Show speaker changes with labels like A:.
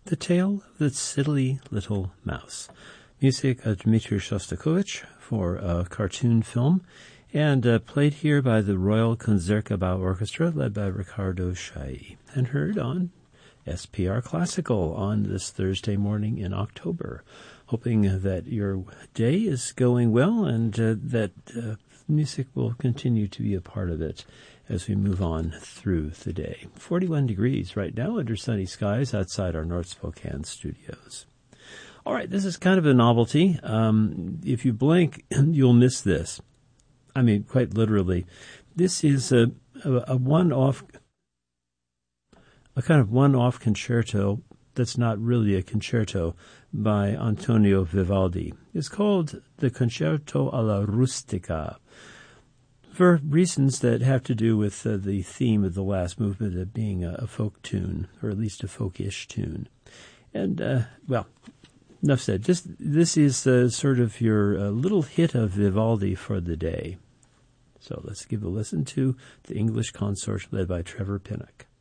A: The Tale of the Silly Little Mouse. Music of Dmitri Shostakovich for a cartoon film, and played here by the Royal Concertgebouw Orchestra, led by Riccardo Chailly, and heard on SPR Classical on this Thursday morning in October. Hoping that your day is going well and that music will continue to be a part of it as we move on through the day. 41 degrees right now under sunny skies outside our North Spokane studios. All right, this is kind of a novelty. If you blink, you'll miss this. I mean, quite literally. This is a one-off, a kind of one-off concerto that's not really a concerto by Antonio Vivaldi. It's called the Concerto alla Rustica, for reasons that have to do with the theme of the last movement of being a folk tune, or at least a folkish tune. And, well, enough said. This is sort of your little hit of Vivaldi for the day. So let's give a listen to the English consort led by Trevor Pinnock.